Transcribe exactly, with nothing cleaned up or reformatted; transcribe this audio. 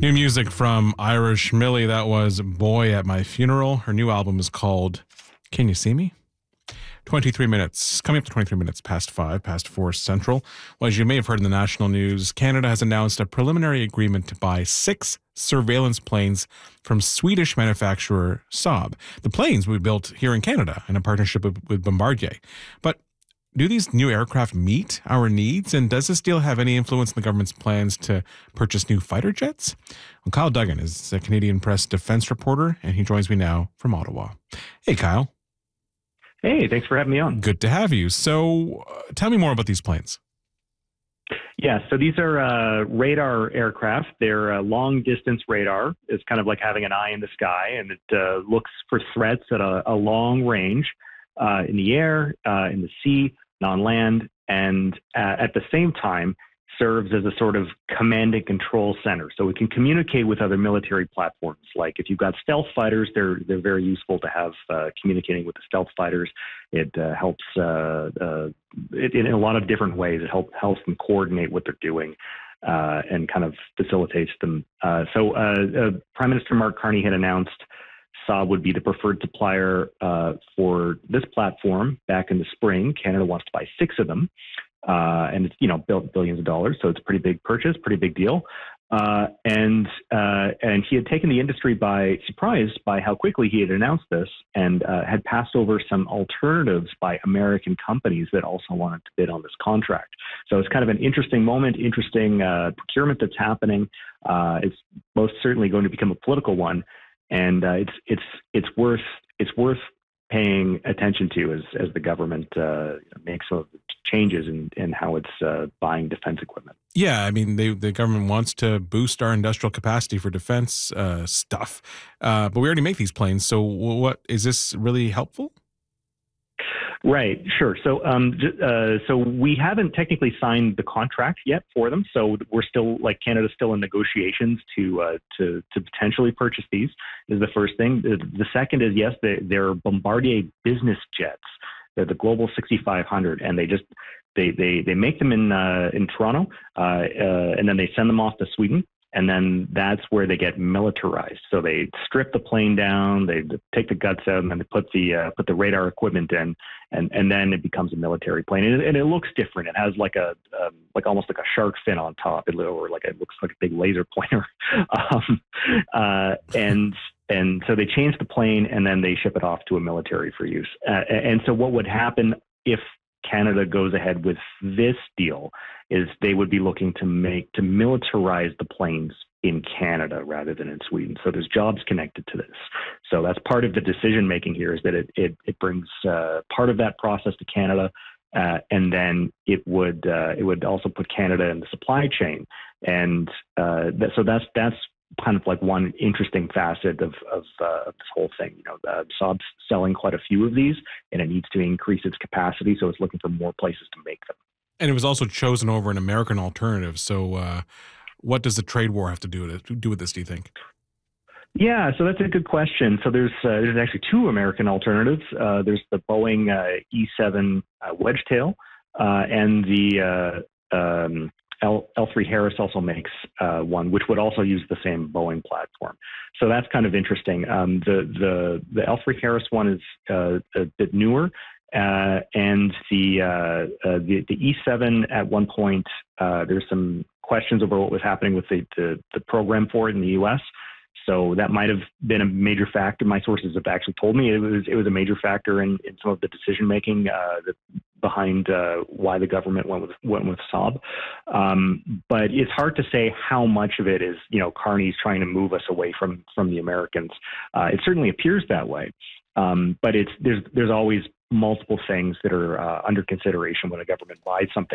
New music from Irish Millie. That was Boy at My Funeral. Her new album is called Can You See Me? twenty-three minutes, coming up to twenty-three minutes past five, past four central. Well, as you may have heard in the national news, Canada has announced a preliminary agreement to buy six surveillance planes from Swedish manufacturer Saab. The planes will be built here in Canada in a partnership with, with Bombardier. But do these new aircraft meet our needs? And does this deal have any influence in the government's plans to purchase new fighter jets? Well, Kyle Duggan is a Canadian Press defense reporter, and he joins me now from Ottawa. Hey, Kyle. Hey, thanks for having me on. Good to have you. So uh, tell me more about these planes. Yeah, so these are uh, radar aircraft. They're uh, long-distance radar. It's kind of like having an eye in the sky, and it uh, looks for threats at a, a long range uh, in the air, uh, in the sea, on land, and uh, at the same time serves as a sort of command and control center. So it can communicate with other military platforms. Like if you've got stealth fighters, they're they're very useful to have uh, communicating with the stealth fighters. It uh, helps uh, uh, it, in a lot of different ways. It help, helps them coordinate what they're doing uh, and kind of facilitates them. Uh, so uh, uh, Prime Minister Mark Carney had announced Saab would be the preferred supplier uh, for this platform back in the spring. Canada wants to buy six of them. Uh, and it's, you know, built billions of dollars. So it's a pretty big purchase, pretty big deal. Uh, and uh, and he had taken the industry by surprise by how quickly he had announced this and uh, had passed over some alternatives by American companies that also wanted to bid on this contract. So it's kind of an interesting moment, interesting uh, procurement that's happening. Uh, it's most certainly going to become a political one. And uh, it's it's it's worth it's worth paying attention to as as the government uh, makes some of the changes in, in how it's uh, buying defense equipment. Yeah, I mean, they, the government wants to boost our industrial capacity for defense uh, stuff, uh, but we already make these planes. So, what is this really helpful? Right, sure. So, um, uh, so we haven't technically signed the contract yet for them. So we're still, like Canada's still in negotiations to uh, to to potentially purchase these. Is the first thing. The, the second is yes, they, they're Bombardier business jets. They're the Global sixty-five hundred, and they just they they they make them in uh, in Toronto, uh, uh, and then they send them off to Sweden. And then that's where they get militarized. So they strip the plane down, they take the guts out, and then they put the uh, put the radar equipment in, and, and then it becomes a military plane. And it, and it looks different. It has like a um, like almost like a shark fin on top, it, or like it looks like a big laser pointer. um, uh, and and so they change the plane, and then they ship it off to a military for use. Uh, and so what would happen if Canada goes ahead with this deal is they would be looking to make to militarize the planes in Canada rather than in Sweden. So there's jobs connected to this. So that's part of the decision making here is that it it, it brings uh, part of that process to Canada, uh, and then it would uh, it would also put Canada in the supply chain. And uh, that, so that's that's kind of like one interesting facet of of, uh, of this whole thing. You know, uh, Saab's selling quite a few of these, and it needs to increase its capacity, so it's looking for more places to make them. And it was also chosen over an American alternative. So, uh, what does the trade war have to do with it, do with this? Do you think? Yeah, so that's a good question. So there's uh, there's actually two American alternatives. Uh, there's the Boeing uh, E seven uh, Wedgetail, uh, and the uh, um, L- L3 Harris also makes uh, one, which would also use the same Boeing platform. So that's kind of interesting. Um, the the the L three Harris one is uh, a bit newer, uh, and the, uh, uh, the the E seven at one point uh, there's some questions over what was happening with the, the the program for it in the U S. So that might have been a major factor. My sources have actually told me it was it was a major factor in, in some of the decision making uh, behind uh, why the government went with went with Saab. Um, but it's hard to say how much of it is, you know, Carney's trying to move us away from from the Americans. Uh, it certainly appears that way. Um, but it's there's there's always multiple things that are uh, under consideration when a government buys something.